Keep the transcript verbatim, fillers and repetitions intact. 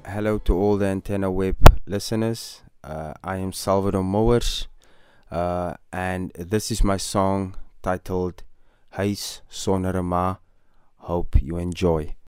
hello to all the Antenna Web listeners. Uh, I am Salvador Mowers, uh, and this is my song titled Huis Sonder 'n Ma. Hope you enjoy.